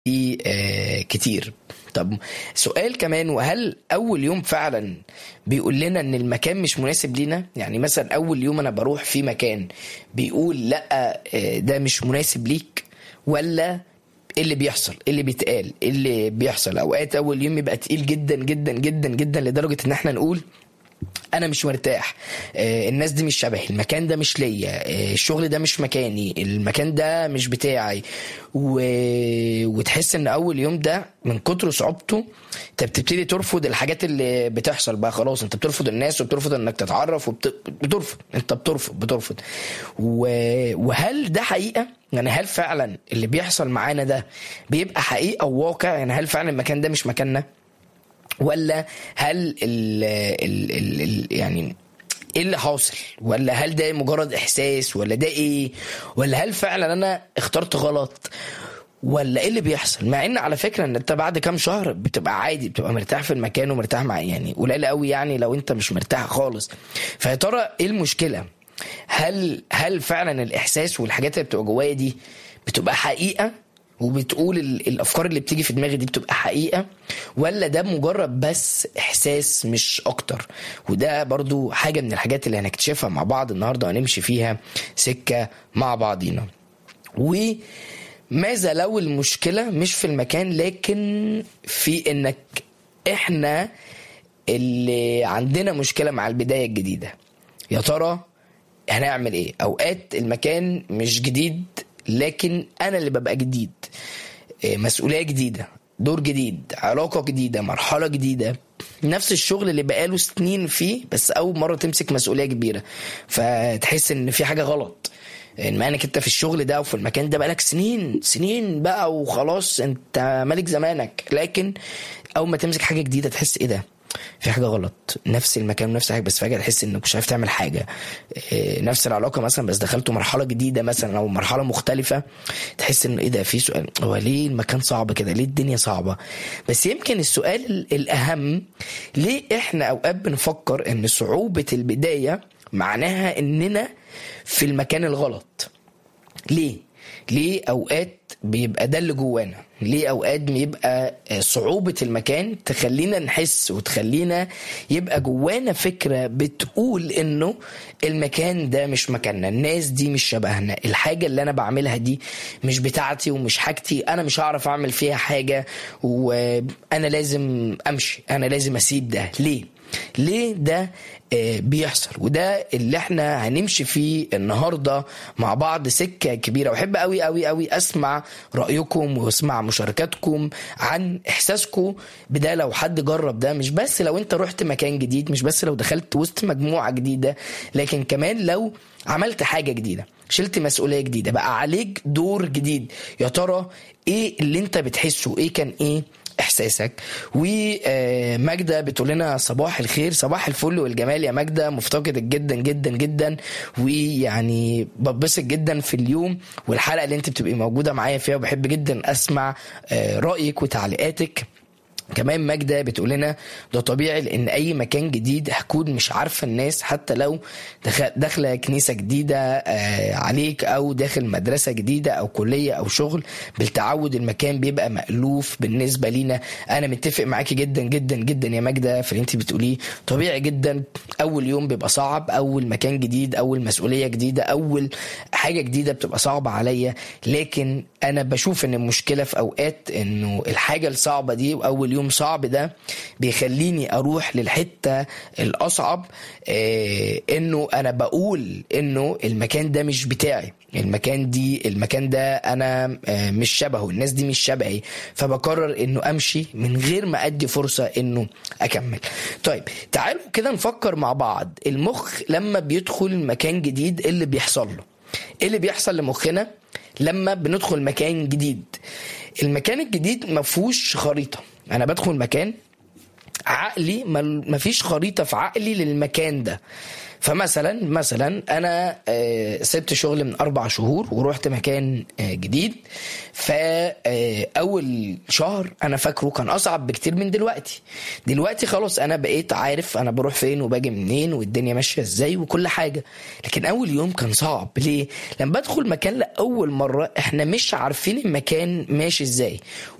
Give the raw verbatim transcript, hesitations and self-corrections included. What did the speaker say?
آه كتير. طب سؤال كمان، وهل اول يوم فعلا بيقول لنا ان المكان مش مناسب لينا؟ يعني مثلا اول يوم انا بروح في مكان بيقول لا آه ده مش مناسب ليك، ولا ايه اللي بيحصل؟ ايه اللي بيتقال؟ ايه اللي بيحصل؟ اوقات اول يوم يبقى تقيل جدا جدا جدا جدا لدرجة ان احنا نقول انا مش مرتاح، آه الناس دي مش شبهي، المكان ده مش ليا، آه الشغل ده مش مكاني، المكان ده مش بتاعي. و... وتحس ان اول يوم ده من كتر صعوبته انت بتبتدي ترفض الحاجات اللي بتحصل بقى. خلاص انت بترفض الناس وبترفض انك تتعرف وبترفض وبت... انت بترفض بترفض و... وهل ده حقيقة؟ يعني هل فعلا اللي بيحصل معانا ده بيبقى حقيقة وواقع؟ يعني هل فعلا المكان ده مش مكاننا، ولا هل ال ال ال ال يعني ايه اللي حاصل؟ ولا هل ده مجرد احساس، ولا ده ايه؟ ولا هل فعلا انا اخترت غلط، ولا ايه اللي بيحصل؟ مع ان على فكرة ان انت بعد كام شهر بتبقى عادي، بتبقى مرتاح في المكان ومرتاح مع، يعني قليل قوي يعني لو انت مش مرتاح خالص. فيا ترى ايه المشكلة؟ هل هل فعلا الاحساس والحاجات اللي بتبقى جوايا دي بتبقى حقيقة وبتقول الافكار اللي بتيجي في دماغي دي بتبقى حقيقة، ولا ده مجرد بس احساس مش اكتر؟ وده برضو حاجة من الحاجات اللي هنكتشفها مع بعض النهاردة ونمشي فيها سكة مع بعضينا. وماذا لو المشكلة مش في المكان لكن في انك احنا اللي عندنا مشكلة مع البداية الجديدة؟ يا ترى هنعمل ايه؟ اوقات المكان مش جديد لكن انا اللي ببقى جديد، مسؤولية جديدة، دور جديد، علاقة جديدة، مرحلة جديدة، نفس الشغل اللي بقاله سنين فيه بس اول مرة تمسك مسؤولية كبيرة فتحس ان في حاجة غلط. ما انك انت في الشغل ده وفي المكان ده بقالك سنين سنين بقى وخلاص انت ملك زمانك، لكن اول ما تمسك حاجة جديدة تحس ايه ده؟ في حاجة غلط. نفس المكان ونفس حاجة بس فجأة تحس انك مش عارف تعمل حاجة. نفس العلاقة مثلا بس دخلتوا مرحلة جديدة مثلا او مرحلة مختلفة، تحس انه ايه ده؟ في سؤال، هو ليه المكان صعب كده؟ ليه الدنيا صعبة؟ بس يمكن السؤال الاهم، ليه احنا اوقات بنفكر ان صعوبة البداية معناها اننا في المكان الغلط؟ ليه؟ ليه اوقات بيبقى ده اللي جوانا؟ ليه اوقات بيبقى صعوبة المكان تخلينا نحس وتخلينا يبقى جوانا فكرة بتقول انه المكان ده مش مكاننا، الناس دي مش شبهنا، الحاجة اللي انا بعملها دي مش بتاعتي ومش حاجتي، انا مش هعرف اعمل فيها حاجة وانا لازم امشي، انا لازم اسيب ده؟ ليه؟ ليه ده بيحصل؟ وده اللي احنا هنمشي فيه النهاردة مع بعض سكة كبيرة. وحب قوي قوي قوي اسمع رأيكم واسمع مشاركاتكم عن احساسكم بده، لو حد جرب ده، مش بس لو انت رحت مكان جديد، مش بس لو دخلت وسط مجموعة جديدة، لكن كمان لو عملت حاجة جديدة، شلت مسؤولية جديدة، بقى عليك دور جديد. يا ترى ايه اللي انت بتحسه؟ ايه كان ايه احساسك؟ وماجدة بتقول لنا صباح الخير، صباح الفل والجمال يا ماجدة، مفتقدك جدا جدا جدا، ويعني ببسط جدا في اليوم والحلقة اللي انت بتبقي موجودة معايا فيها، وبحب جدا اسمع رأيك وتعليقاتك. كمان ماجدة بتقول لنا ده طبيعي لان اي مكان جديد هكون مش عارفة الناس، حتى لو داخلة كنيسة جديدة عليك او داخل مدرسة جديدة او كلية او شغل، بالتعود المكان بيبقى مألوف بالنسبة لينا. انا متفق معاكي جدا جدا جدا يا ماجدة في اللي انت بتقوليه. طبيعي جدا اول يوم بيبقى صعب، اول مكان جديد، اول مسؤولية جديدة، اول حاجة جديدة بتبقى صعبة عليا، لكن انا بشوف ان المشكلة في اوقات انه الحاجة الصعبة دي واول يوم صعب ده بيخليني اروح للحتة الاصعب، آه انه انا بقول انه المكان ده مش بتاعي، المكان دي المكان ده انا آه مش شبهه، الناس دي مش شبهي، فبقرر انه امشي من غير ما ادي فرصة انه اكمل. طيب تعالوا كده نفكر مع بعض، المخ لما بيدخل مكان جديد ايه اللي بيحصل له؟ ايه اللي بيحصل لمخنا لما بندخل مكان جديد؟ المكان الجديد مفهوش خريطة. انا بدخل مكان عقلي مفيش خريطة في عقلي للمكان ده، فمثلا مثلا انا آه، سبت شغل من اربع شهور ورحت مكان آه، جديد. فاول شهر انا فاكره كان اصعب بكتير من دلوقتي. دلوقتي خلاص انا بقيت عارف انا بروح فين وباجي منين والدنيا ماشيه ازاي وكل حاجه. لكن اول يوم كان صعب. ليه؟ لما بدخل مكان لاول مره احنا مش عارفين المكان ماشي ازاي،